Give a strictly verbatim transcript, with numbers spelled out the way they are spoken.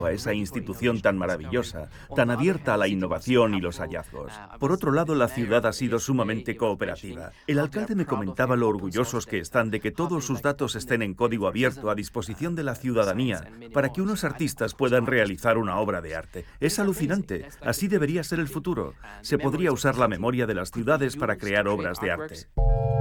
a esa institución tan maravillosa, tan abierta a la innovación y los hallazgos. Por otro lado, la ciudad ha sido sumamente cooperativa. El alcalde me comentaba lo orgullosos que están de que todos sus datos estén en código abierto a disposición de la ciudadanía para que unos artistas puedan realizar una obra de arte. Es alucinante. Así debería ser el futuro. Se podría usar la memoria de las ciudades para crear obras de arte.